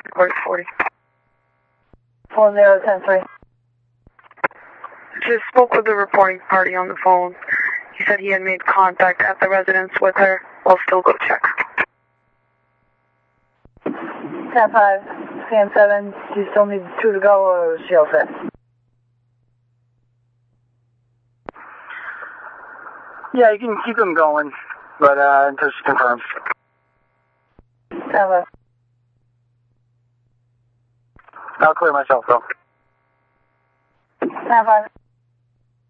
Court 40. 4010-3. Just spoke with the reporting party on the phone. He said he had made contact at the residence with her. I'll still go check. 10-5, CM7, do you still need 2 to go or is she all set? Yeah, you can keep them going, but until she confirms. 10-5. I'll clear myself though. 10-5.